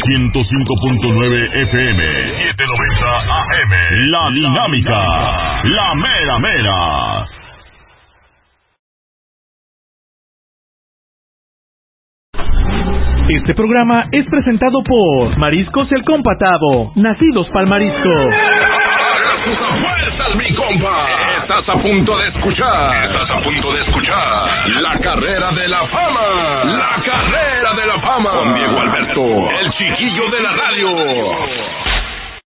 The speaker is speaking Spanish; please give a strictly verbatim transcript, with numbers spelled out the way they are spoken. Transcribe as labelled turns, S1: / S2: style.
S1: ciento cinco punto nueve F M, setecientos noventa A M. La Dinámica, la mera mera.
S2: Este programa es presentado por Mariscos El Compatado, nacidos pa'l marisco.
S3: ¡Fuerzas, mi compa! Estás a punto de escuchar. Estás a punto de escuchar La Carrera de la Fama. La Carrera de la Fama. Con Diego Alberto, el chiquillo de la radio.